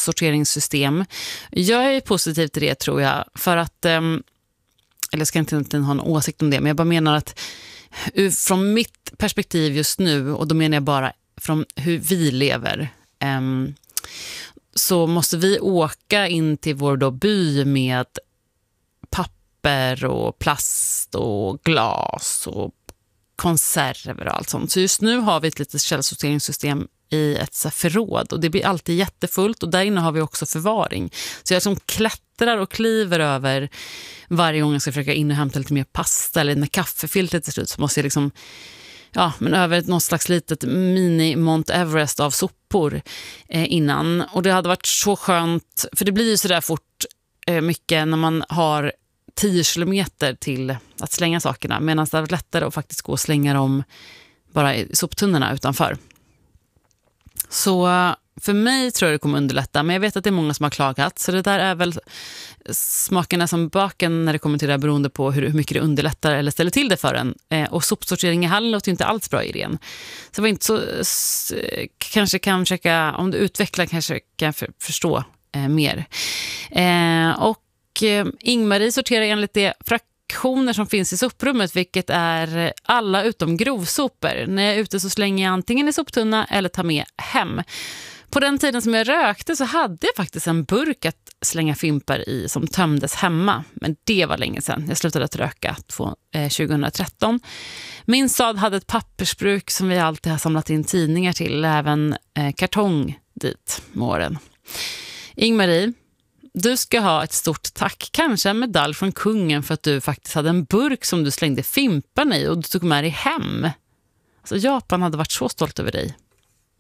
sopsorteringssystem. Jag är positiv till det, tror jag, för att eller ska inte ha en åsikt om det, men jag bara menar att från mitt perspektiv just nu, och då menar jag bara från hur vi lever, så måste vi åka in till vår då by med papper och plast och glas och konserver och allt sånt. Så just nu har vi ett litet källsorteringssystem i ett förråd, och det blir alltid jättefullt, och där inne har vi också förvaring. Så jag som klättrar och kliver över varje gång jag ska försöka in och hämta lite mer pasta, eller när kaffefiltret är slut så måste jag liksom över något slags litet mini Mount Everest av sopor innan. Och det hade varit så skönt, för det blir ju så där fort mycket när man har 10 kilometer till att slänga sakerna, medan det är lättare att faktiskt gå och slänga dem bara i soptunnorna utanför. Så för mig tror jag det kommer underlätta, men jag vet att det är många som har klagat, så det där är väl smakerna som baken när det kommer till det här, beroende på hur mycket det underlättar eller ställer till det för en. Och sopsortering i hallen låter inte alls bra i den. Så det var inte så, kanske kan försöka, om du utvecklar kanske kan förstå mer. Och Ingmarie sorterar enligt det fraktioner som finns i soprummet, vilket är alla utom grovsopor. När jag är ute så slänger jag antingen i soptunna eller tar med hem. På den tiden som jag rökte så hade jag faktiskt en burk att slänga fimpar i som tömdes hemma. Men det var länge sedan. Jag slutade att röka 2013. Min stad hade ett pappersbruk som vi alltid har samlat in tidningar till. Även kartong dit med åren. Ingmarie, du ska ha ett stort tack. Kanske en medalj från kungen för att du faktiskt hade en burk som du slängde fimparna i och du tog med dig hem. Alltså Japan hade varit så stolt över dig.